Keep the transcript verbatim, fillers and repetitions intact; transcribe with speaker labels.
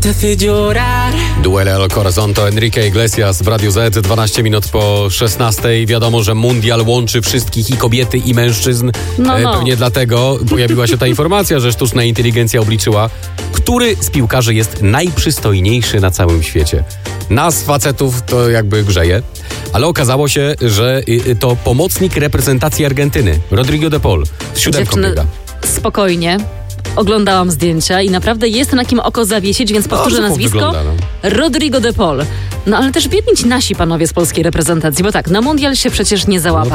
Speaker 1: Duele El Corazon to Enrique Iglesias w Radiu Z, dwanaście minut po szesnastej. Wiadomo, że mundial łączy wszystkich, i kobiety, i mężczyzn.
Speaker 2: No, no.
Speaker 1: Pewnie dlatego pojawiła się ta informacja, że sztuczna inteligencja obliczyła, który z piłkarzy jest najprzystojniejszy na całym świecie. Nas, facetów, to jakby grzeje. Ale okazało się, że to pomocnik reprezentacji Argentyny, Rodrigo de Paul. Z siódemką biega.
Speaker 2: Spokojnie. Oglądałam zdjęcia i naprawdę jest na kim oko zawiesić, więc powtórzę
Speaker 1: no,
Speaker 2: nazwisko.
Speaker 1: Wygląda, no.
Speaker 2: Rodrigo de Paul. No ale też biedni ci nasi panowie z polskiej reprezentacji, bo tak, na mundial się przecież nie załapał.